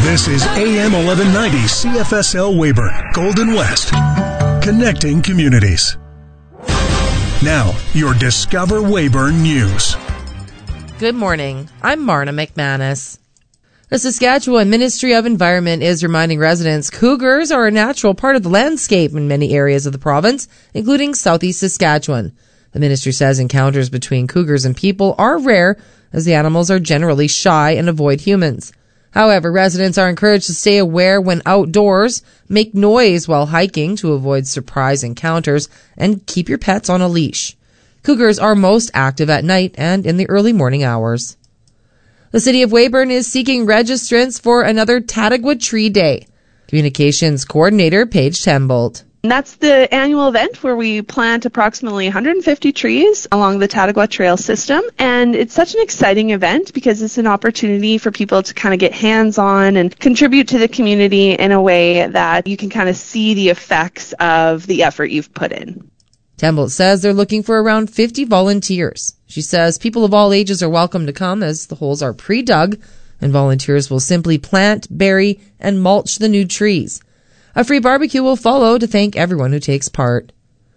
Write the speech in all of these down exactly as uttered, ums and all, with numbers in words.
This is A M eleven ninety C F S L Weyburn, Golden West, connecting communities. Now, your Discover Weyburn News. Good morning. I'm Marna McManus. The Saskatchewan Ministry of Environment is reminding residents cougars are a natural part of the landscape in many areas of the province, including southeast Saskatchewan. The ministry says encounters between cougars and people are rare, as the animals are generally shy and avoid humans. However, residents are encouraged to stay aware when outdoors, make noise while hiking to avoid surprise encounters, and keep your pets on a leash. Cougars are most active at night and in the early morning hours. The City of Weyburn is seeking registrants for another Tattagwa Tree Day. Communications Coordinator Paige Tembolt. And that's the annual event where we plant approximately one hundred fifty trees along the Tattagwa Trail system. And it's such an exciting event because it's an opportunity for people to kind of get hands-on and contribute to the community in a way that you can kind of see the effects of the effort you've put in. Tembolt says they're looking for around fifty volunteers. She says people of all ages are welcome to come as the holes are pre-dug and volunteers will simply plant, bury, and mulch the new trees. A free barbecue will follow to thank everyone who takes part.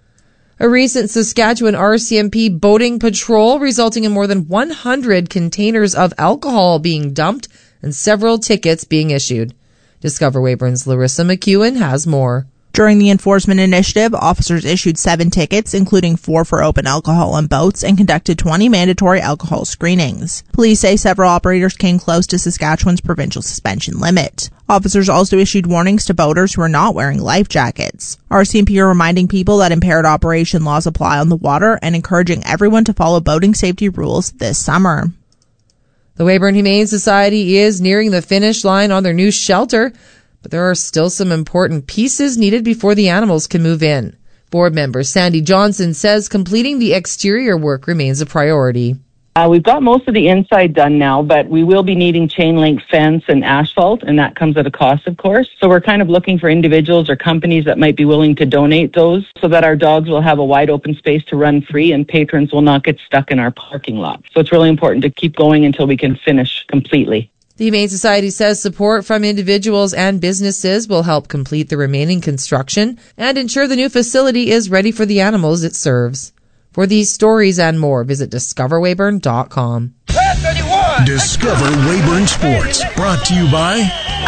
A recent Saskatchewan R C M P boating patrol resulting in more than one hundred containers of alcohol being dumped and several tickets being issued. Discover Weyburn's Larissa McEwen has more. During the enforcement initiative, officers issued seven tickets, including four for open alcohol on boats, and conducted twenty mandatory alcohol screenings. Police say several operators came close to Saskatchewan's provincial suspension limit. Officers also issued warnings to boaters who are not wearing life jackets. R C M P are reminding people that impaired operation laws apply on the water and encouraging everyone to follow boating safety rules this summer. The Weyburn Humane Society is nearing the finish line on their new shelter, but there are still some important pieces needed before the animals can move in. Board member Sandy Johnson says completing the exterior work remains a priority. Uh, we've got most of the inside done now, but we will be needing chain link fence and asphalt, and that comes at a cost, of course. So we're kind of looking for individuals or companies that might be willing to donate those so that our dogs will have a wide open space to run free and patrons will not get stuck in our parking lot. So it's really important to keep going until we can finish completely. The Humane Society says support from individuals and businesses will help complete the remaining construction and ensure the new facility is ready for the animals it serves. For these stories and more, visit discover weyburn dot com. Discover Weyburn Sports, brought to you by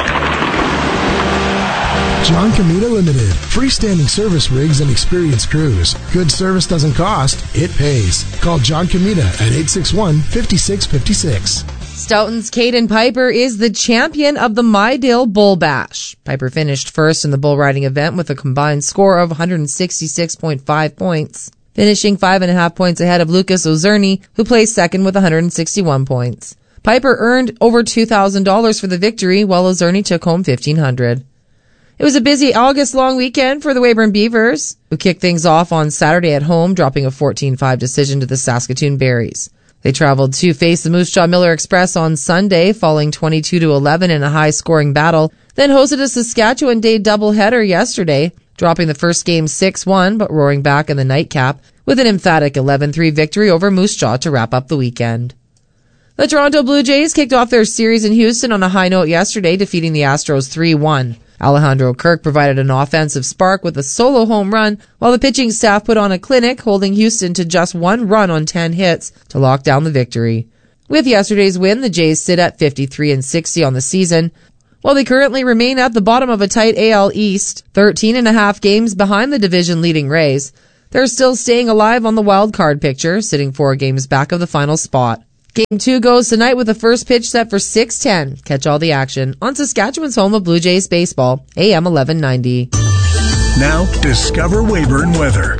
John Comita Limited. Freestanding service rigs and experienced crews. Good service doesn't cost, it pays. Call John Comita at eight six one, five six five six. Stoughton's Caden Piper is the champion of the Mydale Bull Bash. Piper finished first in the bull riding event with a combined score of one hundred sixty-six point five points, finishing five and a half points ahead of Lucas Ozerny, who placed second with one hundred sixty-one points. Piper earned over two thousand dollars for the victory, while Ozerny took home fifteen hundred dollars. It was a busy August-long weekend for the Weyburn Beavers, who kicked things off on Saturday at home, dropping a fourteen five decision to the Saskatoon Berries. They traveled to face the Moose Jaw Miller Express on Sunday, falling twenty-two to eleven in a high-scoring battle, then hosted a Saskatchewan Day doubleheader yesterday, dropping the first game six one, but roaring back in the nightcap with an emphatic eleven three victory over Moose Jaw to wrap up the weekend. The Toronto Blue Jays kicked off their series in Houston on a high note yesterday, defeating the Astros three one. Alejandro Kirk provided an offensive spark with a solo home run, while the pitching staff put on a clinic, holding Houston to just one run on ten hits to lock down the victory. With yesterday's win, the Jays sit at fifty-three and sixty on the season, while they currently remain at the bottom of a tight A L East, thirteen and a half games behind the division-leading Rays. They're still staying alive on the wild card picture, sitting four games back of the final spot. Game two goes tonight with the first pitch set for six ten. Catch all the action on Saskatchewan's home of Blue Jays baseball, A M eleven ninety. Now, Discover Weyburn weather.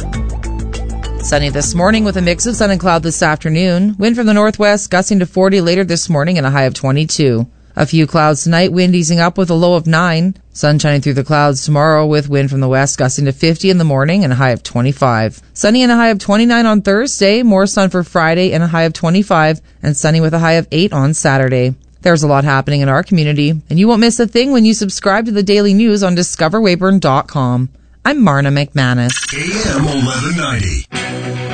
Sunny this morning with a mix of sun and cloud this afternoon. Wind from the northwest gusting to forty later this morning and a high of twenty-two. A few clouds tonight, wind easing up with a low of nine. Sun shining through the clouds tomorrow with wind from the west gusting to fifty in the morning and a high of twenty-five. Sunny and a high of twenty-nine on Thursday, more sun for Friday and a high of twenty-five, and sunny with a high of eight on Saturday. There's a lot happening in our community, and you won't miss a thing when you subscribe to the daily news on discover weyburn dot com. I'm Marna McManus. A M eleven ninety.